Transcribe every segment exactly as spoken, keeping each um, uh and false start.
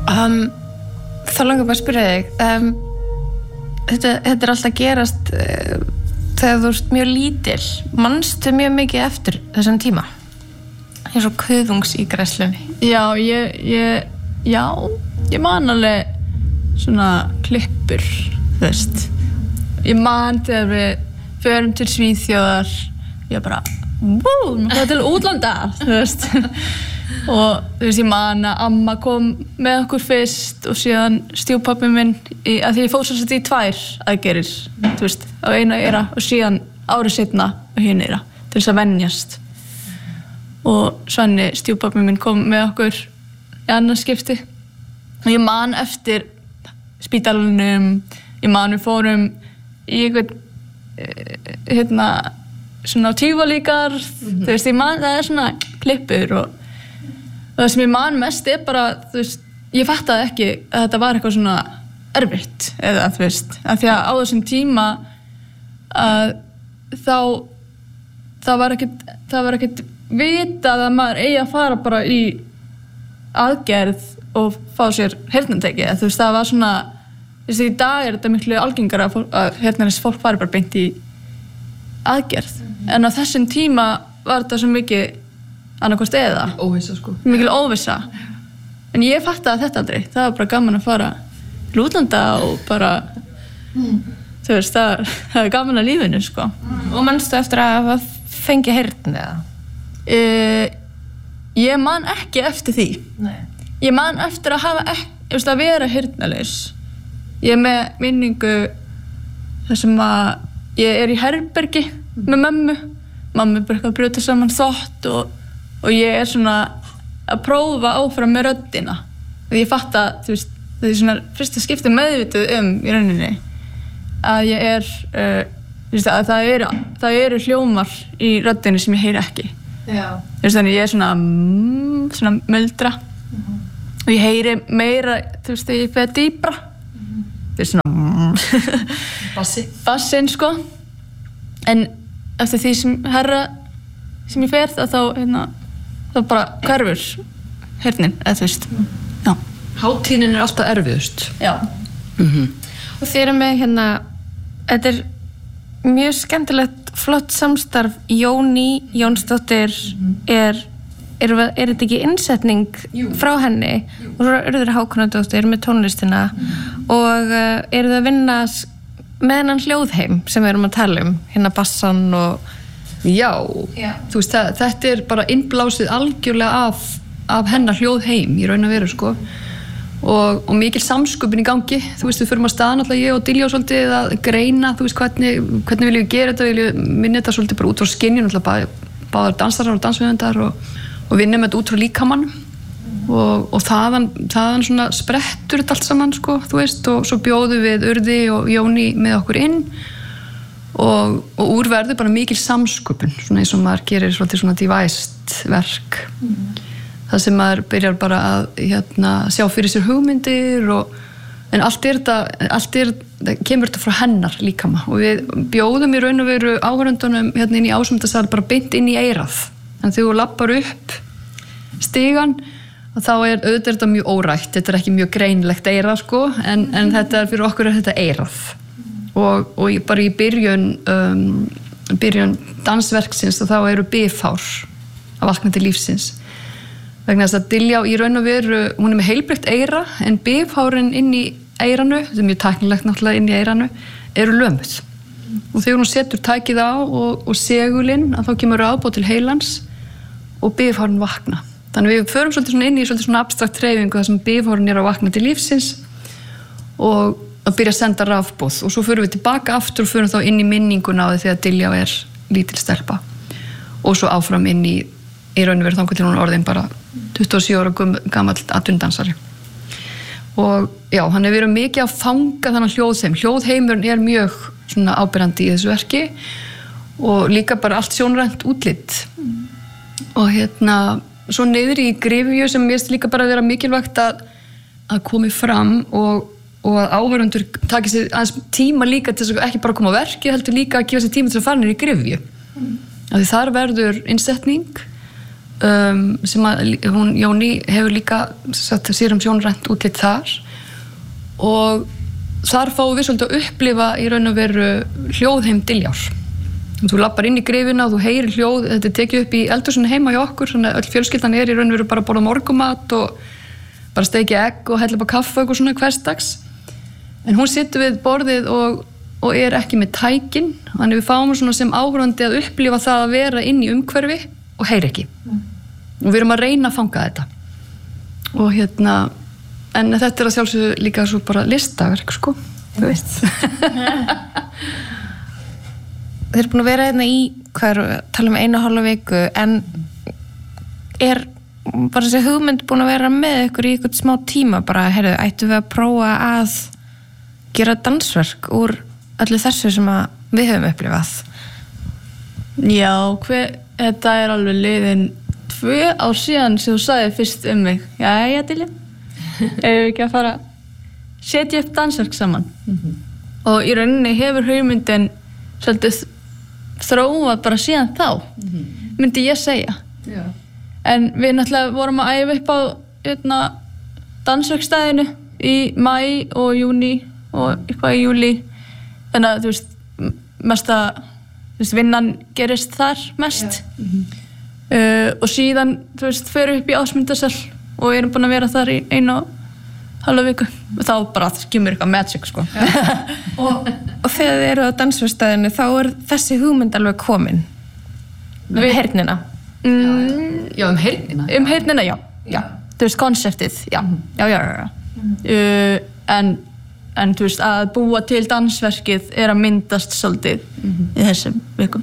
um, þá langar bara að spyrja þig um, þetta, þetta er alltaf gerast uh, þegar þú ert mjög lítil manstu mjög mikið eftir þessum tíma eins og kuðungsígræslunni já, ég, ég já, ég man alveg svona klippur þú veist ég man þegar við förum til Svíþjóðar ég bara, wú, það er til útlanda þú veist og þú veist, ég man að amma kom með okkur fyrst og síðan stjúpappi minn í, að því ég fór svo sett í tvær aðgerir þú veist, á eina eyra og síðan árið seinna á hinu eyra til þess að venjast og Svenni, stjúpappi minn kom með okkur í annað skipti og ég man eftir spítalanum, ég man við fórum í einhvern hérna svona tífalíkar mm-hmm. þú veist, ég man, það er svona klippur og, og það sem ég man mest er bara, þú veist, ég fattaði ekki að þetta var eitthvað svona erfitt eða, þú veist, af því að á þessum tíma að þá það var ekkert það var ekkert vitað að maður eigi að fara bara í aðgerð og fá sér heyrnartæki, þú veist, það var svona þú veist, í dag er þetta miklu algengara að, að heyrnarlaust fólk fari bara beint í aðgerð, mm-hmm. en á þessum tíma var þetta svo mikið annarkvort eða óvissa, sko. mikil óvissa en ég fattaði þetta aldrei, það var bara gaman að fara til útlanda og bara mm. þú veist, það, það er gaman að lífinu, sko mm. Og manstu eftir að fengi heyrn eða? E, ég man ekki eftir því Nei. Ég man eftir að hafa ekki, ég veist, að vera heyrnarlaus ég er með minningu þar sem að ég er í herbergi með mömmu mamma er bara eitthvað að brjóta saman þvott og, og ég er svona að prófa áfram með röddina og ég fatt að, þú veist, það er svona fyrsta skipti meðvituð um í rauninni að ég er uh, þú veist, að það eru, það eru hljómar í röddinni sem ég heyri ekki Já. Þú veist, þannig ég er svona mm, svona muldra uh-huh. og ég heyri meira, þú veist, þegar ég fer dýpra það er svona bassi bassin, sko en eftir því sem herra sem ég fer það þá hérna, þá bara hverfur heyrnin, eða þú veist já. Hátíðin er alltaf erfiðust Já. Mm-hmm. Og þið eru með hérna þetta er mjög skemmtilegt flott samstarf Jóný Jónsdóttir er Er, er þetta ekki innsetning Jú. Frá henni Jú. Og svo eru þeir Hákonardóttir með tónlistina mm. og uh, eru þeir að vinna með hennan hljóðheim sem við erum að tala um hérna bassan og Já, Já. Þú veist, það, þetta er bara innblásið algjörlega af, af hennar hljóðheim í raun og veru, sko og, og mikil samsköpun í gangi þú veist, við förum að staða náttúrulega ég og Diljá svolítið að greina, þú veist, hvernig, hvernig viljum við gera þetta, viljum við minna þetta svolítið bara út frá skynjun, náttúrulega báðar dansarar og dansviðundar og og vinnum þetta út frá líkamannum og, og þaðan, þaðan svona sprettur þetta allt saman, sko, þú veist og svo bjóðum við Urði og Jóný með okkur inn og, og úr verður bara mikil samsköpun svona eins og maður gerir svolítið svona devised verk mm. það sem maður byrjar bara að hérna, sjá fyrir sér hugmyndir og, en allt er þetta allt er, kemur þetta frá hennar líkama og við bjóðum í raun og veru áhörendunum hérna inn í ásmundasal bara beint inn í eyrað en þegar þú lappar upp stigan þá er auðvitað þetta mjög órætt þetta er ekki mjög greinlegt eyrað, sko en, en þetta er fyrir okkur er þetta eyrað og, og bara í byrjun um, byrjun dansverksins og þá eru bifhár að vakna til lífsins vegna þess að Diljá í raun og veru hún er með heilbrigt eyra en bifhárin inn í eyranu, þetta er mjög tæknilegt náttúrulega inn í eyranu, eru lömuð og þegar hún setur tækið á og, og segulinn að þá kemur rafboð til heilans og bifhárin vakna þannig við förum svolítið svona inn í svolítið svona abstrakt hreyfingu þar sem bifhárin er að vakna til lífsins og að byrja að senda rafboð og svo förum við tilbaka aftur og förum þá inn í minninguna á því þegar Diljá er lítil stelpa og svo áfram inn í í raun og veru þangað til hún orðin bara tuttugu og sjö ára gamall atvinnudansari og já, hann hefur verið mikið að fanga þannig hljóðheim hljóðheimurinn er mjög svona áberandi í þessu verki og líka bara allt sjónrænt útlit mm. og hérna svo niður í gryfju sem mér finnst líka bara að vera mikilvægt að, að komi fram og, og að áhörundur taki sér aðeins tíma líka til þess að ekki bara koma á verki heldur líka að gefa sér tíma til að fara niður í gryfju mm. af því þar verður innsetning um, sem að hún, Jóni hefur líka satt sér um sjónrænt útlit þar og þar fáum við svolítið að upplifa í raun og veru hljóðheim Diljár. Þú lappar inn í grifina og þú heyrir hljóð, þetta er tekið upp í eldhúsinu heima hjá okkur, þannig að öll fjölskyldan er í raun og veru bara að borða morgumat og bara steikja egg og hella upp á kaffi og eitthvað svona hversdags. En hún situr við borðið og, og er ekki með tækin, þannig við fáum svona sem áhorfandi að upplifa það að vera inn í umhverfi og heyri ekki. Mm. Og við erum að reyna að fanga þetta. Og hérna, en þetta er að sjálfsögðu líka svo bara listaverk, sko, þú veist. Þeir eru búin að vera hérna í, hvað eru, tala um einu og hálfa viku, en er bara þessi hugmynd búin að vera með ykkur í ykkur smá tíma, bara, heyrðu, ættum við að prófa að gera dansverk úr öllu þessu sem að við höfum upplifað? Já, hver, þetta er alveg liðin tvö ár síðan sem þú sagði fyrst um mig. Jæja, Dilja, ef við ekki að fara að setja upp dansverk saman. Mm-hmm. Og í rauninni hefur hugmyndin svolítið þróað bara síðan þá, mm-hmm. myndi ég segja. Já. En við náttúrulega vorum að æfa upp á hérna, dansverkstæðinu í maí og júní og eitthvað í júlí. Þannig að þú veist, mest að þú veist, vinnan gerist þar mest. Ja. Mm-hmm. uh, og síðan, þú veist, förum upp í Ásmundarsal og erum búin að vera þar í einu og halva viku. Og þá bara kemur eitthvað magic, sko. Ja. og, og þegar þið eru á dansverkstæðinu, þá er þessi hugmynd alveg komin. Við heyrnina. Mm, já, um heyrnina. Um heyrnina, já. já. Þú veist, konceptið, já. Mm. Já, já, já. Mm. Uh, en, en þú veist, að búa til dansverkið er að myndast svolítið mm-hmm. í þessum vikum.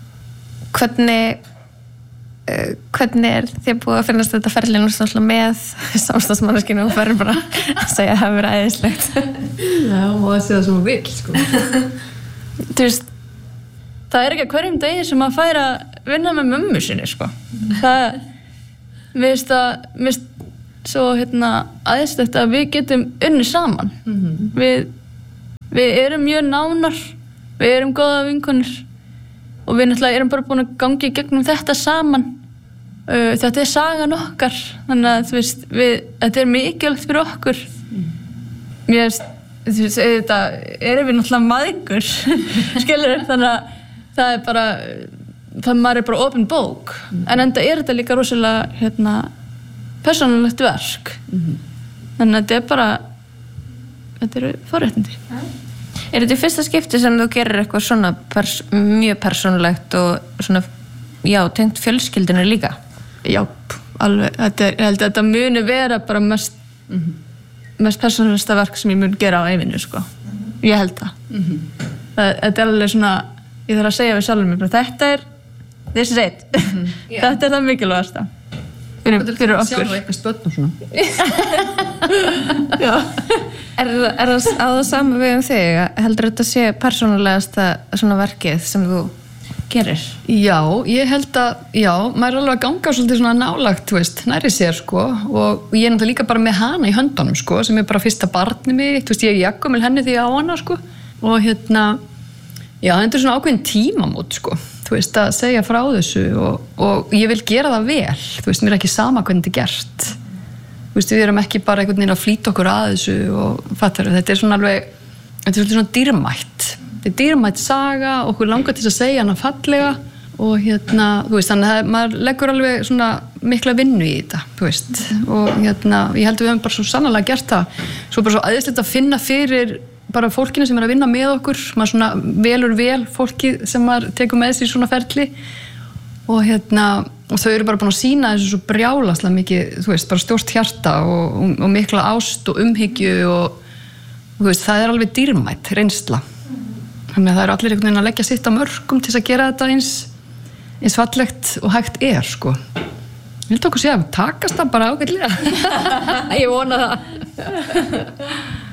Hvernig, uh, hvernig er þið búið að finnast þetta ferlinu svona með samstagsmanneskinu og verður bara að segja að það hefur verið æðislegt? Já, og það sé það sem hún vil, sko. Þú veist, það er ekki að hverjum degi sem að færa vinna með mömmu sinni, sko. Það, mér finnst að, mér finnst svo, hérna, aðeinslegt að við getum unni saman. Mm-hmm. Við, við erum mjög nánar, við erum góða vinkonur og við náttúrulega erum bara búin að gangi í gegnum þetta saman. Uh, þetta er sagan okkar, þannig að, þú veist, við, þetta er mikilvægt fyrir okkur. Mm. Mér finnst, þú veist, þetta erum við náttúrulega maðgur, skilur, þannig að það er bara, það maður er bara opin bók, mm. en enda er þetta líka rosalega, hérna, persónulegt verk. Mm-hmm. Þannig að þetta er bara, þetta eru forréttindi. Er þetta í fyrsta skipti sem þú gerir eitthvað svona pers- mjög persónulegt og svona, já, tengt fjölskyldinu líka? Já, alveg, þetta, er, ég held að þetta muni vera bara mest, mm-hmm. mest persónulegsta verk sem ég mun gera á ævinni, sko. Mm-hmm. Ég held það. Mm-hmm. það. Þetta er alveg svona, ég þarf að segja við sjálfum mig, þetta er, this is it. Mm-hmm. Yeah. Þetta er það mikilvægasta. Fyrir, fyrir okkur. Sjálf eitthvað spötn og svona. Já. Er, er það á það sama við um þig? Heldur þetta sé persónulegasta svona verkið sem þú gerir? Já, ég held að, já, maður er alveg að ganga svolítið svona nálagt, þú veist, næri sér, sko, og ég er náttúrulega líka bara með hana í höndunum, sko, sem er bara fyrsta barnið mig, þú veist, ég er jaggumil henni því á hana, sko, og hérna, já, þetta er svona ákveðin tímamót, sko, þú veist, að segja frá þessu og, og ég vil gera það vel, þú veist, mér er ekki sama hvernig þetta er gert, þú veist, við erum ekki bara einhvern veginn að flýta okkur að þessu og fattar, þetta er svona alveg, þetta er svolítið svona dýrmætt, þetta er dýrmætt saga, okkur langar til að segja hana fallega og hérna, þú veist, þannig að maður leggur alveg svona mikla vinnu í þetta, þú veist, og hérna, ég held að við höfum bara svo sannarlega gert það, svo bara svo æðislegt að finna fyrir bara fólkinu sem er að vinna með okkur, maður svona velur vel fólki sem maður tekur með sér svona ferli og hérna, og þau eru bara búin að sýna þessu svo brjálaslega mikið, þú veist, bara stórt hjarta og, og, og mikla ást og umhyggju og, þú veist, það er alveg dýrmætt reynsla. Þannig að það eru allir einhvern veginn að leggja sitt á mörkum til þess að gera þetta eins, eins fallegt og hægt er, sko. Ég held okkur sé að takast það bara ágætlega. Ég vona það.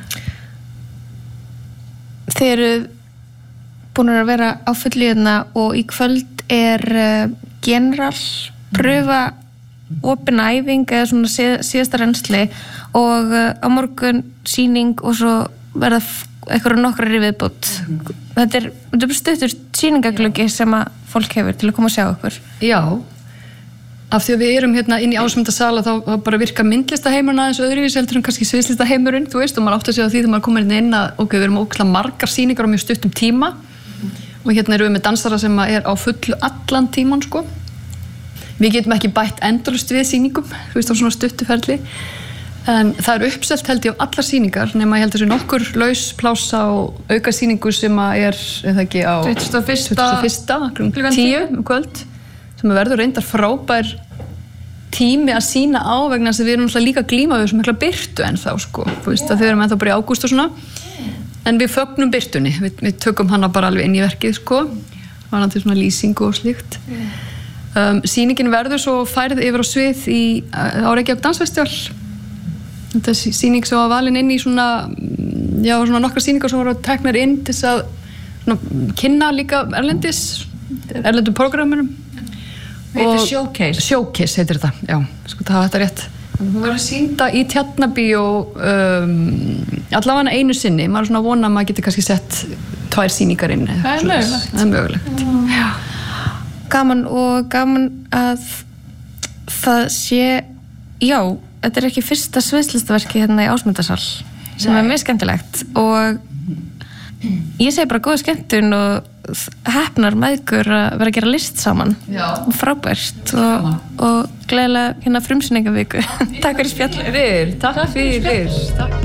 Þið eru búin að vera á fullíðuna og í kvöld er uh, general pröfa opin æfing eða svona síð, síðasta reynsli og uh, á morgun sýning og svo verða eitthvað nokkrar í viðbútt. Mm-hmm. Þetta er, þetta er stuttur sýningagluggi sem að fólk hefur til að koma að sjá okkur. Já, af því að við erum hérna inn í Ásmundarsal þá, þá bara virka myndlistaheimurinn aðeins öðruvísi heldur en kannski sviðslistaheimurinn, þú veist, og maður átt að segja á því þegar maður komið inn að ok, við erum ógeðslega margar sýningar á mjög stuttum tíma og hérna erum við með dansara sem er á fullu allan tíman sko. Við getum ekki bætt endalaust við sýningum, þú veist, á svona stuttuferli en það er uppselt held ég á allar sýningar nema ég held þessi nokkur laus pláss á auka sýningu sem er eða ekki á tuttugasta og fyrsta klukkan tíu um kvöld sem verður reyndar frábær tími að sýna á vegna þess að við erum alltaf líka að glíma við þessum mikla birtu ennþá sko, þú veist, að þau erum ennþá bara í ágúst og svona en við fögnum birtunni, við, við tökum hana bara alveg inn í verkið sko, var hann til svona lýsingu og slíkt. Um, sýningin verður svo færð yfir á svið í, á Reykjavík Dansfestival. Þetta er sýning sem var valin inn í svona, já, svona nokkra sýningar sem voru teknar inn til þess að svona, kynna líka erlendis, erlendum prógramurum. Heitir Showcase? Showcase heitir þetta, já, sko það var þetta rétt. Hún var sýnda í Tjarnarbíó um, allavega einu sinni, maður er svona að vona að maður getur kannski sett tvær sýningar inn. Það er mögulegt. Það er mögulegt. Mm. Já. Gaman og gaman að það sé, já, þetta er ekki fyrsta sviðslistaverki hérna í Ásmundarsal sem Nei. Er mjög skemmtilegt og ég segi bara góða skemmtun og heppnar mæðgur að vera að gera list saman og frábært og, og gleðilega hérna frumsýningaviku. Takk fyrir spjall. Takk fyrir, takk fyrir. Takk.